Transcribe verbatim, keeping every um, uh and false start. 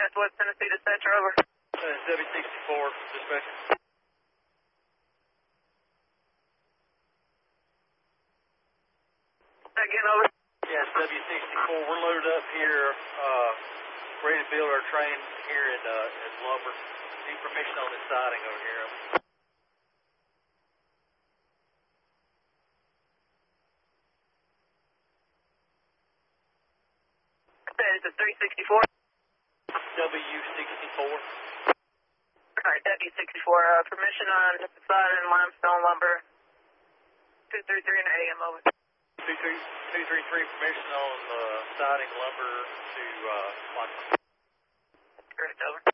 That's West Tennessee dispatcher, over. Uh, W sixty-four, dispatcher. Again, over. Yes, W sixty-four. We're loaded up here, uh, ready to build our train here in, uh, in lumber. Need permission on this siding over here. That is a three sixty-four. W sixty-four. Alright, W sixty-four, uh, permission on the siding, limestone lumber. two three three and A M, over. two three three, permission on uh, siding lumber to uh, Watson. Correct, over.